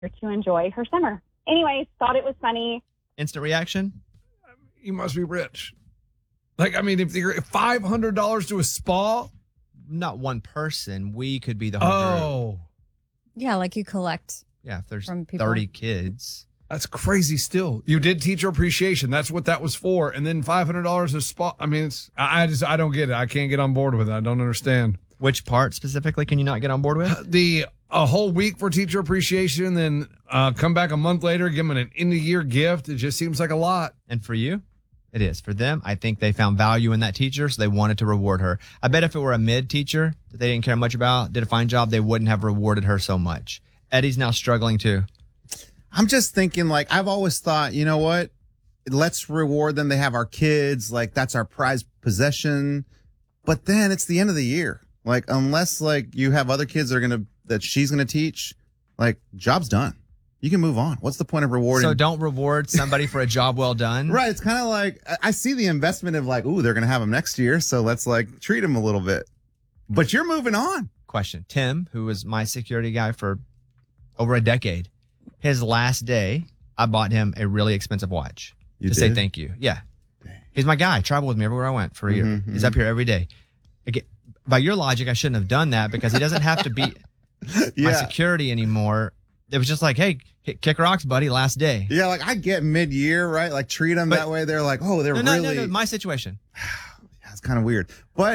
to enjoy her summer. Anyways, thought it was funny. Instant reaction? You must be rich. Like, I mean, if you're $500 to a spa. Not one person. We could be the whole group. Yeah, like you collect. Yeah, if there's from people. 30 kids. That's crazy still. You did teacher appreciation. That's what that was for. And then $500 a spot. I mean, I don't get it. I can't get on board with it. I don't understand. Which part specifically can you not get on board with? A whole week for teacher appreciation, then come back a month later, give them an end of year gift. It just seems like a lot. And for you? It is. For them, I think they found value in that teacher, so they wanted to reward her. I bet if it were a mid teacher that they didn't care much about, did a fine job, they wouldn't have rewarded her so much. Eddie's now struggling too. I'm just thinking, like, I've always thought, you know what? Let's reward them. They have our kids. Like, that's our prized possession. But then it's the end of the year. Like, unless, like, you have other kids that she's going to teach, like, job's done. You can move on. What's the point of rewarding? So don't reward somebody for a job well done. Right. It's kind of like, I see the investment of like, ooh, they're going to have them next year. So let's like treat them a little bit. But you're moving on. Question. Tim, who was my security guy for over a decade, his last day, I bought him a really expensive watch to say thank you. Yeah. He's my guy. Traveled with me everywhere I went for a year. Mm-hmm. He's up here every day. Again, by your logic, I shouldn't have done that because he doesn't have to be my security anymore. It was just like, hey, kick rocks, buddy, last day. Yeah, like I get mid-year, right? Like treat them that way. They're like, oh, they're really. No, my situation. Yeah, it's kind of weird. But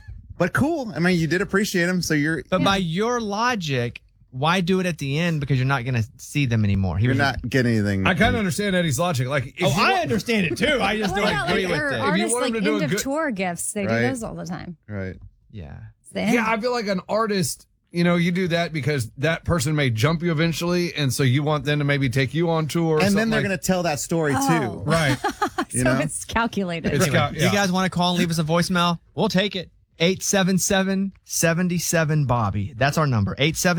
cool. I mean, you did appreciate them, so you're. But by your logic, why do it at the end? Because you're not going to see them anymore. You're not getting anything. I kind of understand Eddie's logic. Like, I understand it too. I just don't agree with it. Artists like end of tour gifts, they do those all the time. Right. Yeah. Yeah, I feel like an artist, you know, you do that because that person may jump you eventually, and so you want them to maybe take you on tour. And then they're going to tell that story too. Right. It's calculated. You guys want to call and leave us a voicemail? We'll take it. 877-77-BOBBY. That's our number.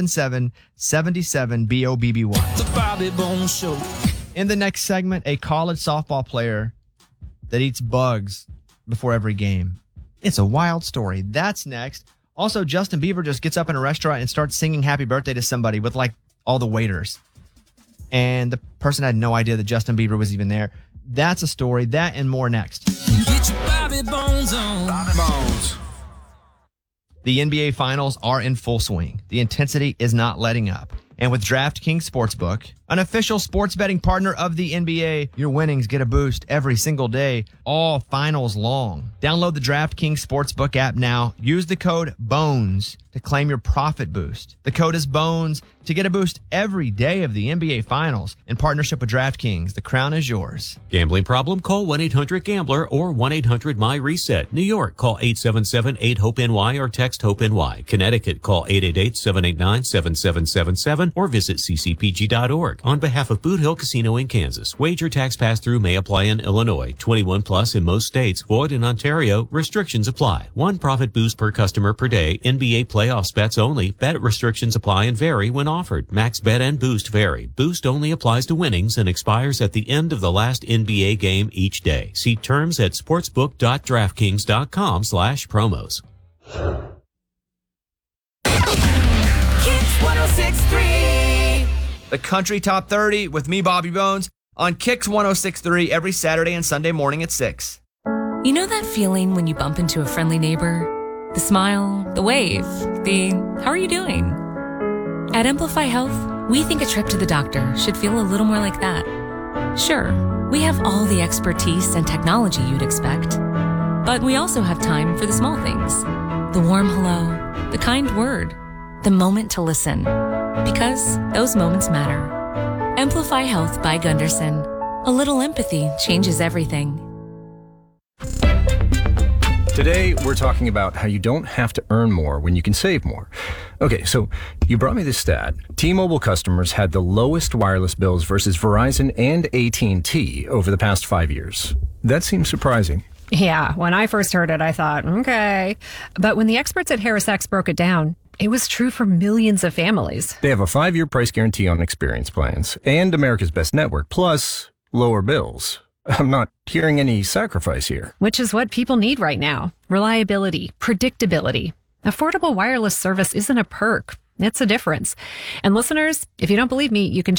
877-77-BOBBY. The Bobby Bones Show. In the next segment, a college softball player that eats bugs before every game. It's a wild story. That's next. Also, Justin Bieber just gets up in a restaurant and starts singing happy birthday to somebody with like all the waiters. And the person had no idea that Justin Bieber was even there. That's a story. That and more next. Get your Bobby Bones on. Bobby Bones. The NBA Finals are in full swing. The intensity is not letting up. And with DraftKings Sportsbook, an official sports betting partner of the NBA, your winnings get a boost every single day, all finals long. Download the DraftKings Sportsbook app now. Use the code BONES to claim your profit boost. The code is BONES to get a boost every day of the NBA Finals. In partnership with DraftKings, the crown is yours. Gambling problem? Call 1-800-GAMBLER or 1-800-MY-RESET. New York, call 877-8-HOPE-NY or text HOPE-NY. Connecticut, call 888-789-7777 or visit ccpg.org. On behalf of Boot Hill Casino in Kansas, wager tax pass-through may apply in Illinois. 21 plus in most states. Void in Ontario. Restrictions apply. One profit boost per customer per day. NBA playoffs bets only. Bet restrictions apply and vary when offered. Max bet and boost vary. Boost only applies to winnings and expires at the end of the last NBA game each day. See terms at sportsbook.draftkings.com/promos. Kicks 106.3. The Country Top 30 with me, Bobby Bones, on Kicks 106.3 every Saturday and Sunday morning at 6. You know that feeling when you bump into a friendly neighbor? The smile, the wave, the how are you doing? At Amplify Health, we think a trip to the doctor should feel a little more like that. Sure, we have all the expertise and technology you'd expect, but we also have time for the small things. The warm hello, the kind word, the moment to listen. Because those moments matter. Amplify Health by Gunderson. A little empathy changes everything. Today, we're talking about how you don't have to earn more when you can save more. Okay, so you brought me this stat. T-Mobile customers had the lowest wireless bills versus Verizon and AT&T over the past 5 years. That seems surprising. Yeah, when I first heard it, I thought, okay. But when the experts at HarrisX broke it down, it was true for millions of families. They have a 5-year price guarantee on experience plans and America's Best Network, plus lower bills. I'm not hearing any sacrifice here. Which is what people need right now. Reliability, predictability. Affordable wireless service isn't a perk. It's a difference. And listeners, if you don't believe me, you can